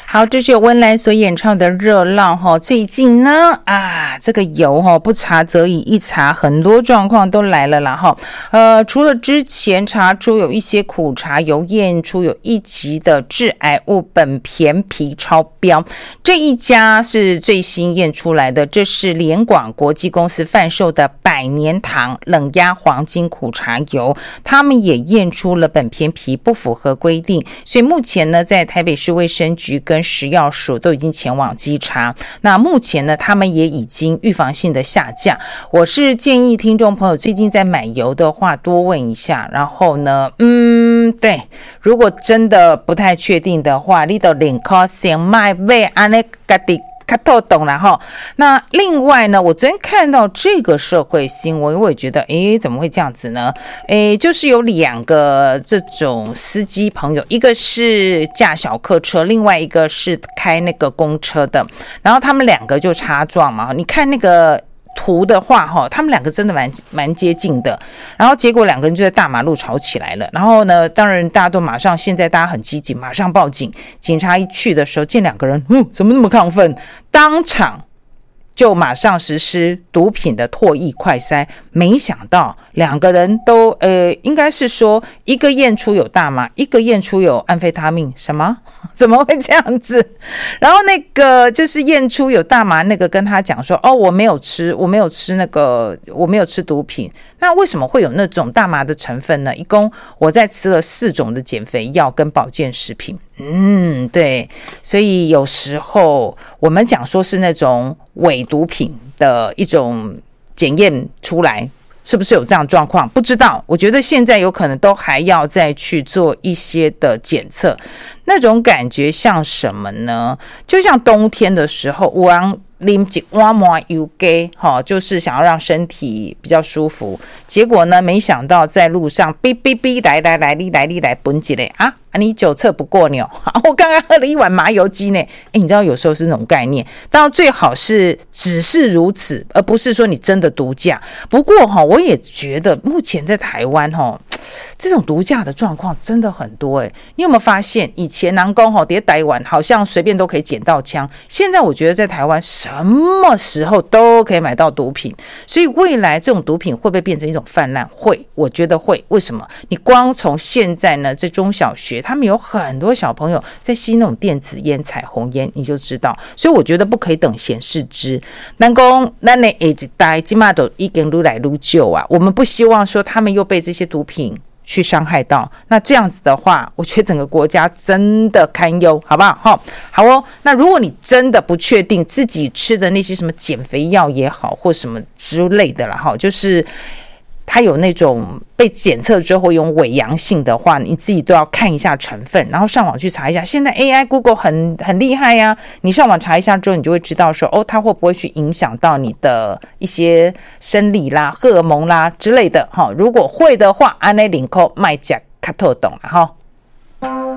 好，这是由温岚所演唱的《热浪》哈。最近呢，这个油哈不查则已，一查很多状况都来了啦哈。除了之前查出有一些苦茶油验出有1级的致癌物苯醃醚超标，这一家是最新验出来的，这是联广国际公司贩售的百年堂冷压黄金苦茶油，他们也验出了苯醃醚不符合规定，所以目前呢，在台北市卫生局跟食药署都已经前往稽查。那目前呢，他们也已经预防性的下架。我是建议听众朋友最近在买油的话多问一下，然后呢，对，如果真的不太确定的话，你就宁可先买这样自己看透懂了哈。那另外呢，我昨天看到这个社会新闻，我也觉得怎么会这样子呢？就是有2个这种司机朋友，一个是驾小客车，另外一个是开那个公车的，然后他们2个就擦撞嘛。你看那个图的话他们2个真的蛮接近的，然后结果2个人就在大马路吵起来了，然后呢，当然大家都马上，现在大家很积极，马上报警。警察一去的时候，见2个人怎么那么亢奋，当场就马上实施毒品的唾液快筛，没想到2个人都应该是说一个验出有大麻，一个验出有安非他命，什么？怎么会这样子？然后那个就是验出有大麻那个跟他讲说，我没有吃毒品。那为什么会有那种大麻的成分呢？一共我在吃了4种的减肥药跟保健食品。对，所以有时候我们讲说是那种伪毒品的一种检验出来，是不是有这样的状况？不知道，我觉得现在有可能都还要再去做一些的检测。那种感觉像什么呢？就像冬天的时候，我啉一碗麻油鸡，就是想要让身体比较舒服。结果呢，没想到在路上哔哔哔来你来本几嘞你酒测不过你我刚刚喝了一碗麻油鸡呢。你知道有时候是那种概念，当然最好是只是如此，而不是说你真的毒驾。不过我也觉得目前在台湾这种毒驾的状况真的很多你有没有发现以前人说在台湾好像随便都可以捡到枪，现在我觉得在台湾什么时候都可以买到毒品，所以未来这种毒品会不会变成一种泛滥？会，我觉得会。为什么？你光从现在呢，在中小学他们有很多小朋友在吸那种电子烟、彩虹烟，你就知道。所以我觉得不可以等闲视之。咱讲咱的下一代现在都已经愈来愈旧我们不希望说他们又被这些毒品去伤害到，那这样子的话，我觉得整个国家真的堪忧，好不好？好那如果你真的不确定自己吃的那些什么减肥药也好，或什么之类的啦就是它有那种被检测之后有伪阳性的话，你自己都要看一下成分，然后上网去查一下。现在 AI Google 很厉害你上网查一下之后，你就会知道说它会不会去影响到你的一些生理啦、荷尔蒙啦之类的如果会的话，按呢领口卖假卡特懂了